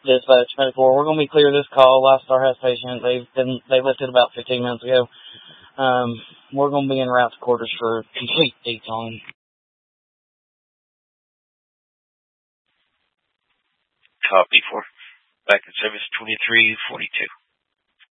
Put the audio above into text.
Dispatch 24. We're going to be clear of this call. Last Star has patient. They lifted about 15 minutes ago. We're going to be en route to quarters for complete detailing. Copy 4. Back in service 2342.